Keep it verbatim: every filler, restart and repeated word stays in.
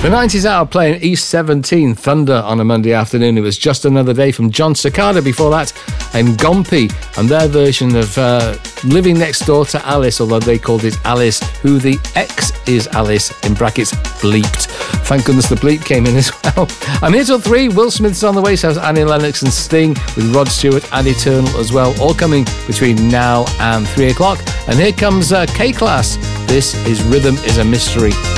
The nineties Hour playing East seventeen, Thunder on a Monday afternoon. It was Just Another Day from John Cicada before that, and Gompy and their version of uh, Living Next Door to Alice, although they called it Alice, who the ex is Alice, in brackets, bleeped. Thank goodness the bleep came in as well. I'm here till three. Will Smith's on the way, so Annie Lennox and Sting with Rod Stewart and Eternal as well, all coming between now and three o'clock. And here comes uh, K-Class. This is Rhythm is a Mystery.